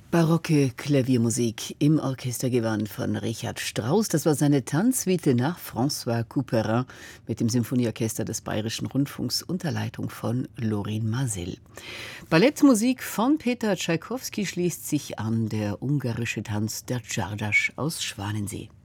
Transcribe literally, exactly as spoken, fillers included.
Barocke Klaviermusik im Orchestergewand von Richard Strauss. Das war seine Tanzsuite nach François Couperin mit dem Symphonieorchester des Bayerischen Rundfunks unter Leitung von Lorin Maazel. Ballettmusik von Peter Tschaikowski schließt sich an, der ungarische Tanz der Csárdás aus Schwanensee.